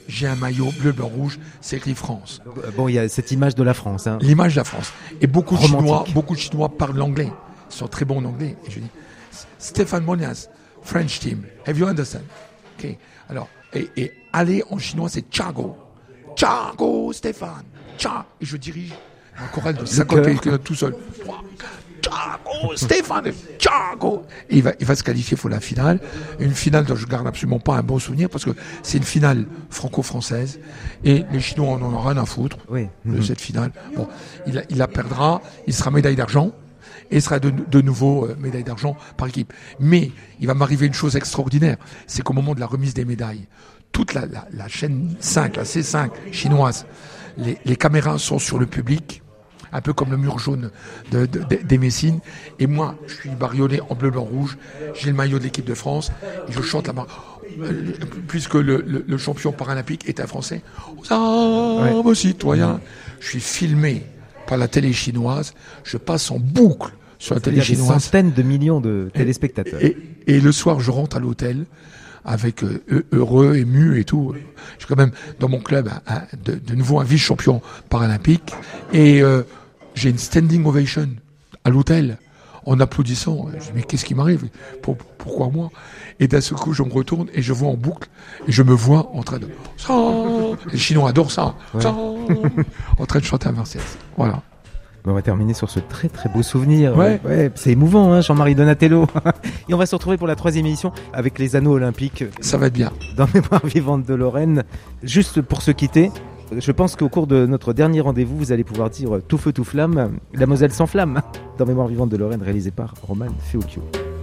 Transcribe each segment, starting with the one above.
j'ai un maillot bleu, blanc, rouge, c'est écrit France. Bon, il y a cette image de la France. Hein. L'image de la France. Et beaucoup de Romantique. Chinois parlent l'anglais. Ils sont très bons en anglais. Et je dis, Stéphane Monias, French team, have you understand? Okay. Alors, et aller en chinois, c'est Chago. Chago, Stéphane. Cha. Et je dirige un choral de 50 pays tout seul. Chago, Stéphane, Chago. Et il va se qualifier pour la finale. Une finale dont je garde absolument pas un bon souvenir parce que c'est une finale franco-française et les Chinois en ont rien à foutre de cette finale. Bon, il la perdra, il sera médaille d'argent et il sera de nouveau médaille d'argent par équipe. Mais il va m'arriver une chose extraordinaire, c'est qu'au moment de la remise des médailles, toute la chaîne 5, la C5 chinoise, les caméras sont sur le public, un peu comme le mur jaune des Messines. Et moi, je suis bariolé en bleu, blanc, rouge. J'ai le maillot de l'équipe de France et je chante là-bas. Puisque le champion paralympique est un Français. Aux citoyens. Je suis filmé par la télé chinoise. Je passe en boucle sur la télé chinoise. Des centaines de millions de téléspectateurs. Et le soir, je rentre à l'hôtel avec heureux, ému et tout. Je suis quand même dans mon club de nouveau un vice-champion paralympique. Et j'ai une standing ovation à l'hôtel en applaudissant. Je dis mais qu'est-ce qui m'arrive? Pourquoi moi? Et d'un seul coup, je me retourne et je vois en boucle et je me vois en train de... Les Chinois adorent ça. En train de chanter un Marseillaise. Voilà. On va terminer sur ce très très beau souvenir. Ouais. C'est émouvant, hein, Jean-Marie Donatello. Et on va se retrouver pour la 3e émission avec les anneaux olympiques. Ça va être bien. Dans Mémoire vivante de Lorraine. Juste pour se quitter, je pense qu'au cours de notre dernier rendez-vous, vous allez pouvoir dire tout feu, tout flamme, la Moselle sans flamme. Dans Mémoire vivante de Lorraine, réalisé par Roman Feocchio.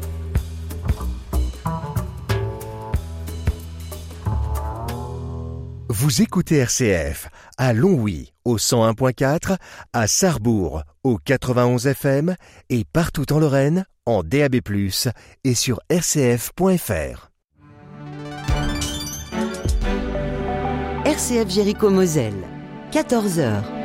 Vous écoutez RCF à Longwy au 101.4, à Sarrebourg au 91 FM et partout en Lorraine en DAB+ et sur rcf.fr. RCF Jéricho Moselle, 14h.